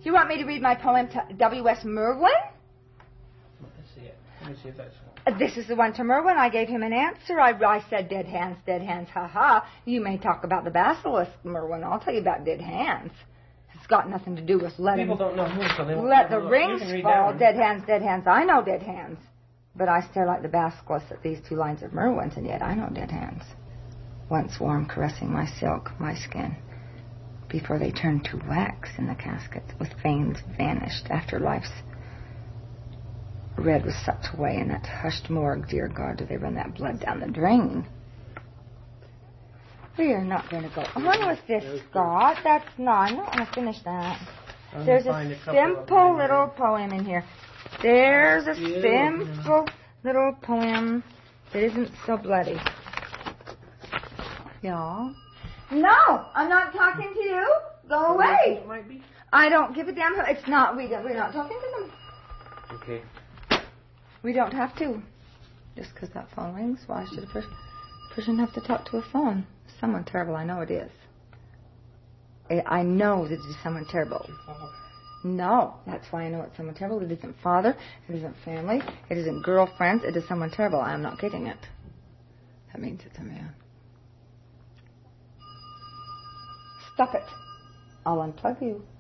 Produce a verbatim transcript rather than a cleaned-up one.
you want me to read my poem to W S Merwin? Let's see it. Let me see if that's one. This is the one to Merwin. I gave him an answer. I, I said, dead hands, dead hands, ha-ha. You may talk about the basilisk, Merwin. I'll tell you about dead hands. It's got nothing to do with letting... People don't know who, so they won't Let the look. rings fall. Dead hands, dead hands. I know dead hands. But I stare like the basilisk at these two lines of Merwin's, and yet I know dead hands. Once warm, caressing my silk, my skin, before they turned to wax in the caskets, with veins vanished after life's red was sucked away in that hushed morgue. Dear God, do they run that blood down the drain? We are not going to go on with this, Scott. That's not, I'm not going to finish that. There's a, a simple little poem in here. There's a simple little poem that isn't so bloody. Yeah. No, I'm not talking to you. Go away. It might be. I don't give a damn. It's not. We don't, we're not talking to them. Okay. We don't have to. Just because that phone rings, why should a person, person have to talk to a phone? Someone terrible. I know it is. I know that it is someone terrible. No, that's why I know it's someone terrible. It isn't father. It isn't family. It isn't girlfriends. It is someone terrible. I am not getting it. That means it's a man. Stop it. I'll unplug you.